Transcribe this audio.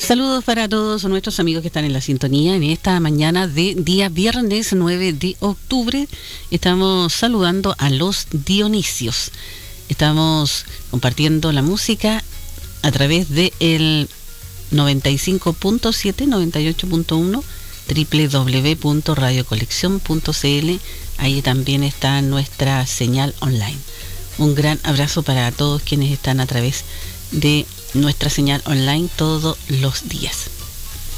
Saludos para todos nuestros amigos que están en la sintonía en esta mañana de día viernes 9 de octubre. Estamos saludando a los Dionisios. Estamos compartiendo la música a través de el 95.7, 98.1, www.radiocolección.cl. Ahí también está nuestra señal online. Un gran abrazo para todos quienes están a través de nuestra señal online todos los días.